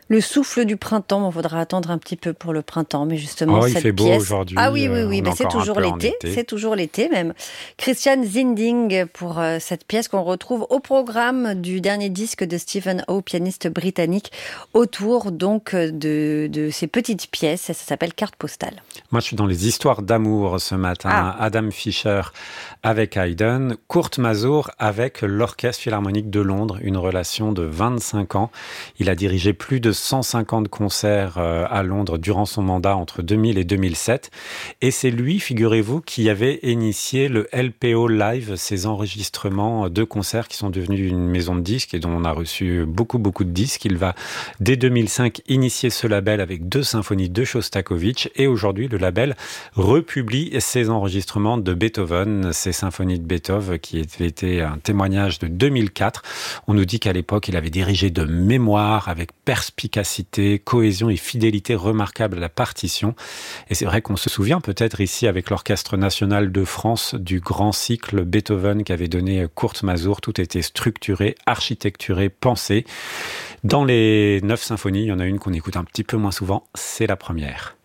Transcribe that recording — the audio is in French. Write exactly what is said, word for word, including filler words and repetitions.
Le souffle du printemps, il faudra attendre un petit peu pour le printemps, mais justement oh, cette il fait beau pièce... aujourd'hui. Ah oui, oui, oui, euh, mais c'est toujours l'été, c'est toujours l'été même. Christian Zinding pour euh, cette pièce qu'on retrouve au programme du dernier disque de Stephen Howe, pianiste britannique, autour donc de, de ces petites pièces, ça s'appelle Carte postale. Moi, je suis dans les histoires d'amour ce matin. Ah. Adam Fischer avec Haydn, Kurt Masur avec l'Orchestre Philharmonique de Londres, une relation de vingt-cinq ans. Il a dirigé plus de cent cinquante concerts à Londres durant son mandat entre deux mille et deux mille sept. Et c'est lui, figurez-vous, qui avait initié le L P O Live, ces enregistrements de concerts qui sont devenus une maison de disques et dont on a reçu beaucoup, beaucoup de disques. Il va, dès deux mille cinq, initier ce label avec deux symphonies de Shostakovich. Et aujourd'hui, le label republie ses enregistrements de Beethoven, ces symphonies de Beethoven qui avaient été un témoignage de deux mille quatre. On nous dit qu'à l'époque, il avait dirigé de mémoire avec perspicacité, cohésion et fidélité remarquable à la partition. Et c'est vrai qu'on se souvient peut-être ici avec l'Orchestre national de France du grand cycle Beethoven qu'avait donné Kurt Masur. Tout était structuré, architecturé, pensé. Dans les neuf symphonies, il y en a une qu'on écoute un petit peu moins souvent, c'est la première.